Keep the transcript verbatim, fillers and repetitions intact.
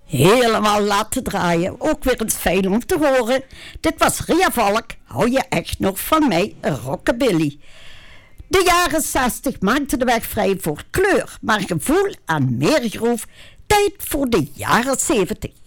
helemaal laten draaien. Ook weer eens fijn om te horen. Dit was Ria Valk. Hou je echt nog van mij, rockabilly. De jaren zestig maakten de weg vrij voor kleur, maar gevoel aan meer groef. Tijd voor de jaren zeventig.